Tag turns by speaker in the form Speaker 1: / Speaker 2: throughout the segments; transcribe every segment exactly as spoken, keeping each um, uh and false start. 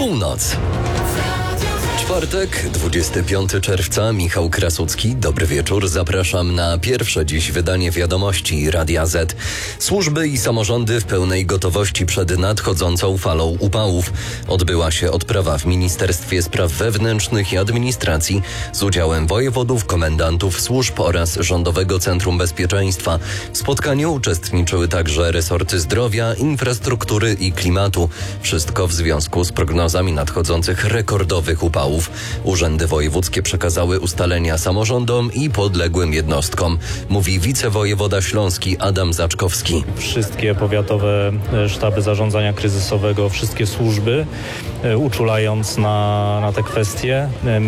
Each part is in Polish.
Speaker 1: Północ. Czwartek, dwudziestego piątego czerwca, Michał Krasucki. Dobry wieczór. Zapraszam na pierwsze dziś wydanie wiadomości Radia Z. Służby i samorządy w pełnej gotowości przed nadchodzącą falą upałów. Odbyła się odprawa w Ministerstwie Spraw Wewnętrznych i Administracji z udziałem wojewodów, komendantów służb oraz Rządowego Centrum Bezpieczeństwa. W spotkaniu uczestniczyły także resorty zdrowia, infrastruktury i klimatu. Wszystko w związku z prognozami nadchodzących rekordowych upałów. Urzędy wojewódzkie przekazały ustalenia samorządom i podległym jednostkom, mówi wicewojewoda śląski Adam Zaczkowski.
Speaker 2: Wszystkie powiatowe sztaby zarządzania kryzysowego, wszystkie służby, uczulając na, na te kwestie.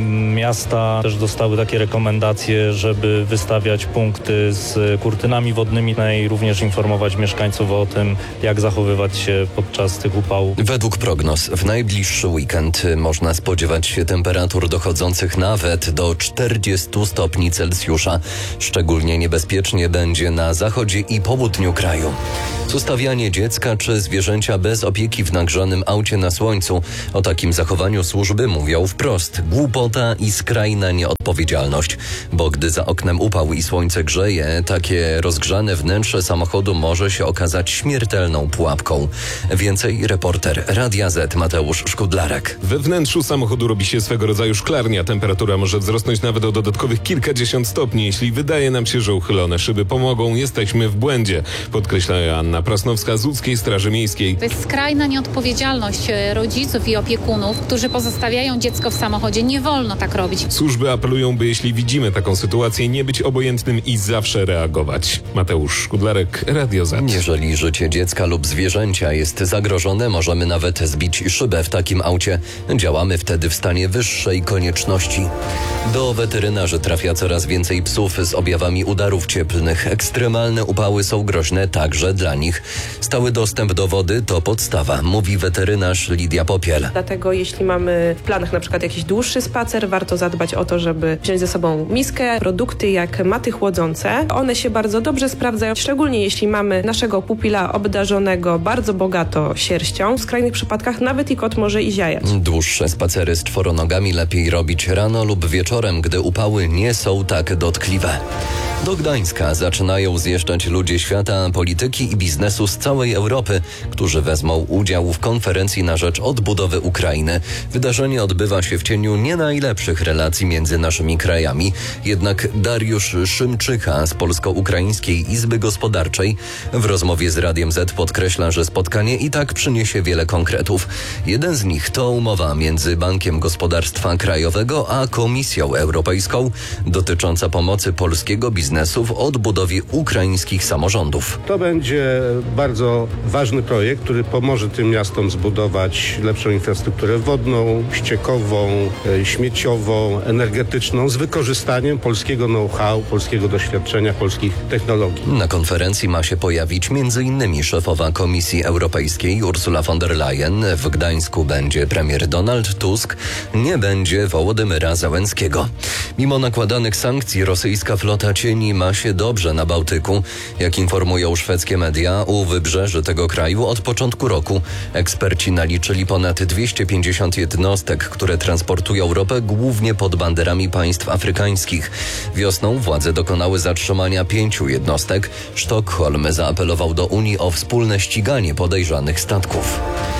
Speaker 2: Miasta też dostały takie rekomendacje, żeby wystawiać punkty z kurtynami wodnymi i również informować mieszkańców o tym, jak zachowywać się podczas tych upałów.
Speaker 1: Według prognoz w najbliższy weekend można spodziewać się temperatur dochodzących nawet do czterdziestu stopni Celsjusza. Szczególnie niebezpiecznie będzie na zachodzie i południu kraju. Zostawianie dziecka czy zwierzęcia bez opieki w nagrzanym aucie na słońcu. O takim zachowaniu służby mówią wprost. Głupota i skrajna nieodpowiedzialność. Bo gdy za oknem upał i słońce grzeje, takie rozgrzane wnętrze samochodu może się okazać śmiertelną pułapką. Więcej reporter Radia Z Mateusz Szkudlarek.
Speaker 3: We wnętrzu samochodu robi się swego rodzaju szklarnia. Temperatura może wzrosnąć nawet o dodatkowych kilkadziesiąt stopni. Jeśli wydaje nam się, że uchylone szyby pomogą, jesteśmy w błędzie, podkreśla Anna Prasnowska z Łódzkiej Straży Miejskiej.
Speaker 4: To jest skrajna nieodpowiedzialność rodziców i opiekunów, którzy pozostawiają dziecko w samochodzie. Nie wolno tak robić.
Speaker 3: Służby apelują, by jeśli widzimy taką sytuację, nie być obojętnym i zawsze reagować. Mateusz Szkudlarek, Radio Z.
Speaker 1: Jeżeli życie dziecka lub zwierzęcia jest zagrożone, możemy nawet zbić szybę w takim aucie. Działamy wtedy w stanie wyższej konieczności. Do weterynarzy trafia coraz więcej psów z objawami udarów cieplnych. Ekstremalne upały są groźne także dla nich. Stały dostęp do wody to podstawa, mówi weterynarz Lidia Popiel.
Speaker 5: Dlatego jeśli mamy w planach na przykład jakiś dłuższy spacer, warto zadbać o to, żeby wziąć ze sobą miskę, produkty jak maty chłodzące. One się bardzo dobrze sprawdzają, szczególnie jeśli mamy naszego pupila obdarzonego bardzo bogato sierścią. W skrajnych przypadkach nawet i kot może i ziajać.
Speaker 1: Dłuższe spacery z czworonogami lepiej robić rano lub wieczorem, gdy upały nie są tak dotkliwe. Do Gdańska zaczynają zjeżdżać ludzie świata, polityki i biznesu z całej Europy, którzy wezmą udział w konferencji na rzecz odbudowy Ukrainy. Wydarzenie odbywa się w cieniu nie najlepszych relacji między naszymi krajami. Jednak Dariusz Szymczycha z Polsko-Ukraińskiej Izby Gospodarczej w rozmowie z Radiem Z podkreśla, że spotkanie i tak przyniesie wiele konkretów. Jeden z nich to umowa między Bankiem Gospodarstwa Krajowego a Komisją Europejską dotycząca pomocy polskiego biznesu w odbudowie ukraińskich samorządów.
Speaker 6: To będzie bardzo ważny projekt, który pomoże tym miastom zbudować lepszą infrastrukturę wodną, ściekową, śmieciową, energetyczną z wykorzystaniem polskiego know-how, polskiego doświadczenia, polskich technologii. Na
Speaker 1: konferencji ma się pojawić między innymi szefowa Komisji Europejskiej Ursula von der Leyen. W Gdańsku będzie premier Donald Tusk. Nie będzie Wołodymyra Zełenskiego. Mimo nakładanych sankcji rosyjska flota cieni ma się dobrze na Bałtyku. Jak informują szwedzkie media, u wybrzeży tego kraju od początku roku eksperci naliczyli ponad dwieście pięćdziesiąt jednostek, które transportują ropę głównie pod banderami państw afrykańskich. Wiosną władze dokonały zatrzymania pięciu jednostek. Sztokholm zaapelował do Unii o wspólne ściganie podejrzanych statków.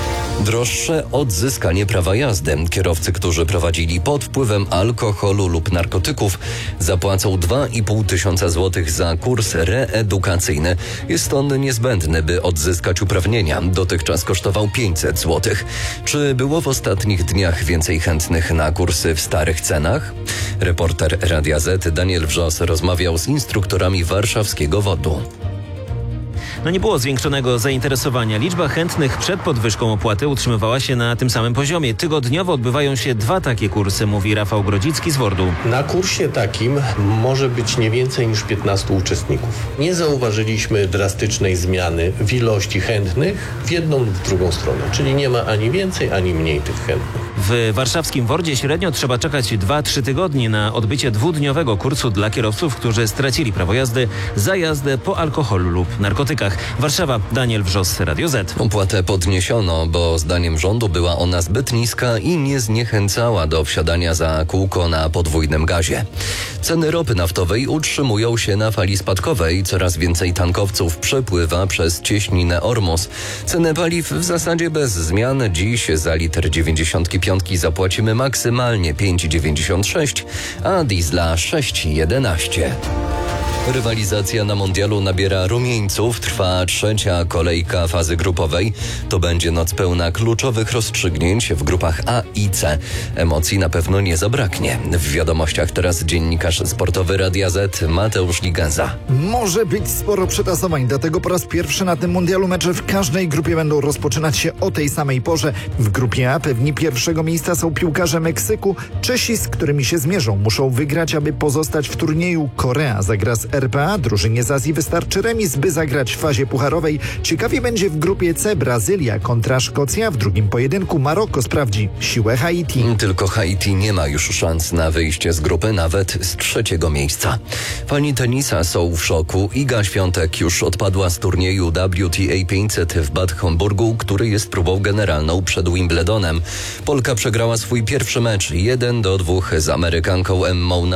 Speaker 1: Droższe odzyskanie prawa jazdy. Kierowcy, którzy prowadzili pod wpływem alkoholu lub narkotyków, zapłacą dwa i pół tysiąca złotych za kurs reedukacyjny. Jest on niezbędny, by odzyskać uprawnienia. Dotychczas kosztował pięćset złotych. Czy było w ostatnich dniach więcej chętnych na kursy w starych cenach? Reporter Radia Z Daniel Wrzos rozmawiał z instruktorami warszawskiego W O D-u.
Speaker 7: No nie było zwiększonego zainteresowania. Liczba chętnych przed podwyżką opłaty utrzymywała się na tym samym poziomie. Tygodniowo odbywają się dwa takie kursy, mówi Rafał Grodzicki z W O R D-u.
Speaker 8: Na kursie takim może być nie więcej niż piętnastu uczestników. Nie zauważyliśmy drastycznej zmiany w ilości chętnych w jedną lub w drugą stronę, czyli nie ma ani więcej, ani mniej tych chętnych.
Speaker 7: W warszawskim Wordzie średnio trzeba czekać dwa trzy tygodnie na odbycie dwudniowego kursu dla kierowców, którzy stracili prawo jazdy za jazdę po alkoholu lub narkotykach. Warszawa, Daniel Wrzos, Radio Z.
Speaker 1: Opłatę podniesiono, bo zdaniem rządu była ona zbyt niska i nie zniechęcała do wsiadania za kółko na podwójnym gazie. Ceny ropy naftowej utrzymują się na fali spadkowej. Coraz więcej tankowców przepływa przez cieśninę Ormus. Ceny paliw w zasadzie bez zmian. Dziś za litr dziewięćdziesiątki piątki zapłacimy maksymalnie pięć dziewięćdziesiąt sześć, a diesla sześć jedenaście. Rywalizacja na mundialu nabiera rumieńców. Trwa trzecia kolejka fazy grupowej. To będzie noc pełna kluczowych rozstrzygnięć w grupach A i C. Emocji na pewno nie zabraknie. W wiadomościach teraz dziennikarz sportowy Radia Z Mateusz Ligenza.
Speaker 9: Może być sporo przetasowań, dlatego po raz pierwszy na tym mundialu mecze w każdej grupie będą rozpoczynać się o tej samej porze. W grupie A pewni pierwszego miejsca są piłkarze Meksyku. Czesi, z którymi się zmierzą, muszą wygrać, aby pozostać w turnieju. Korea zagra z R P A, drużynie z Azji wystarczy remis, by zagrać w fazie pucharowej. Ciekawie będzie w grupie C Brazylia kontra Szkocja. W drugim pojedynku Maroko sprawdzi siłę Haiti.
Speaker 1: Tylko Haiti nie ma już szans na wyjście z grupy, nawet z trzeciego miejsca. Fani tenisa są w szoku. Iga Świątek już odpadła z turnieju W T A pięćset w Bad Homburgu, który jest próbą generalną przed Wimbledonem. Polka przegrała swój pierwszy mecz jeden do dwóch z Amerykanką Emmą